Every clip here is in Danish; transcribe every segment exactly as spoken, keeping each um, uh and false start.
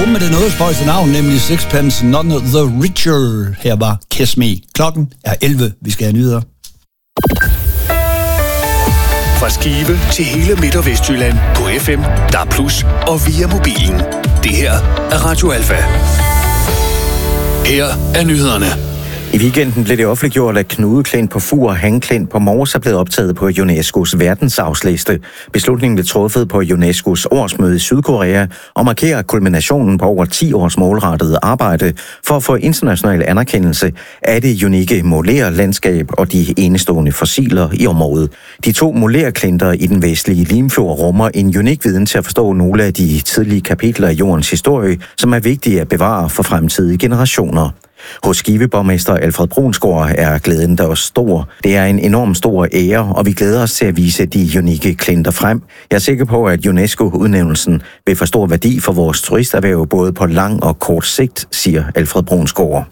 gruppe med det noget spøjse navn, nemlig Sixpence None the Richer. Her var Kiss Me. Klokken er elleve. Vi skal have nyheder. Fra Skive til hele Midt- og Vestjylland på F M, D A B plus og via mobilen. Det her er Radio Alfa. Her er nyhederne. I weekenden blev det offentliggjort, at Knudeklint på Fur og Hangklint på Mors er blevet optaget på UNESCO's verdensarvsliste. Beslutningen blev truffet på UNESCO's årsmøde i Sydkorea og markerer kulminationen på over ti års målrettet arbejde for at få international anerkendelse af det unikke molerlandskab og de enestående fossiler i området. De to molerklinter i den vestlige Limfjord rummer en unik viden til at forstå nogle af de tidlige kapitler af jordens historie, som er vigtige at bevare for fremtidige generationer. Hos Skive-borgmester Alfred Brunsgaard er glæden der også stor. Det er en enorm stor ære, og vi glæder os til at vise de unikke klinter frem. Jeg er sikker på, at UNESCO-udnævnelsen vil få stor værdi for vores turisterhverv både på lang og kort sigt, siger Alfred Brunsgaard.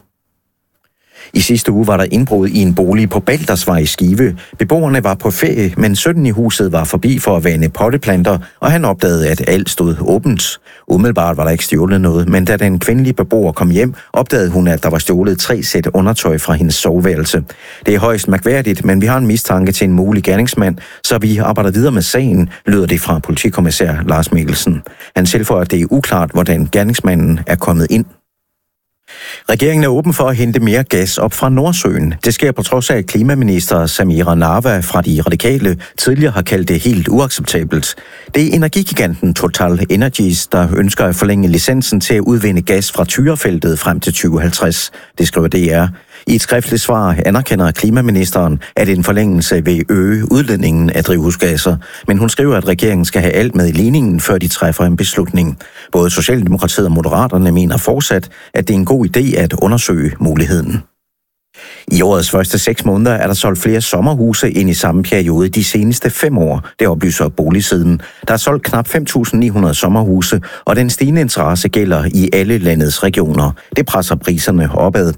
I sidste uge var der indbrud i en bolig på Baldersvej i Skive. Beboerne var på ferie, men sønnen i huset var forbi for at vande potteplanter, og han opdagede, at alt stod åbent. Umiddelbart var der ikke stjålet noget, men da den kvindelige beboer kom hjem, opdagede hun, at der var stjålet tre sæt undertøj fra hendes soveværelse. Det er højst mærkværdigt, men vi har en mistanke til en mulig gerningsmand, så vi arbejder videre med sagen, lyder det fra politikommissær Lars Mikkelsen. Han tilføjer, at det er uklart, hvordan gerningsmanden er kommet ind. Regeringen er åben for at hente mere gas op fra Nordsøen. Det sker på trods af, at klimaminister Samira Narva fra De Radikale tidligere har kaldt det helt uacceptabelt. Det er energigiganten Total Energies, der ønsker at forlænge licensen til at udvinde gas fra Tyrafeltet frem til tyve halvtreds. Det skriver D R. I et skriftligt svar anerkender klimaministeren, at en forlængelse vil øge udledningen af drivhusgasser, men hun skriver, at regeringen skal have alt med i ligningen, før de træffer en beslutning. Både Socialdemokratiet og Moderaterne mener fortsat, at det er en god idé at undersøge muligheden. I årets første seks måneder er der solgt flere sommerhuse end i samme periode de seneste fem år, det oplyser Boligsiden. Der er solgt knap fem tusind ni hundrede sommerhuse, og den stigende interesse gælder i alle landets regioner. Det presser priserne opad.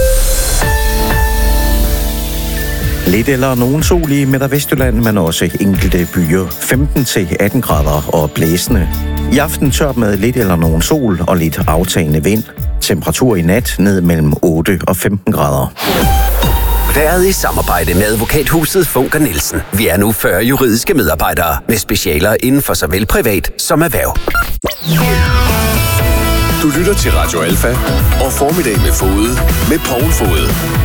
Lidt eller nogen sol i Midt- og Vestjylland, men også enkelte byer. femten til atten grader og blæsende. I aften tørt med lidt eller nogen sol og lidt aftagende vind. Temperatur i nat ned mellem otte og femten grader. Været i samarbejde med advokathuset Funker Nielsen. Vi er nu fyrre juridiske medarbejdere med specialer inden for såvel privat som erhverv. Du lytter til Radio Alfa og Formiddag med Fode med Poul Fode.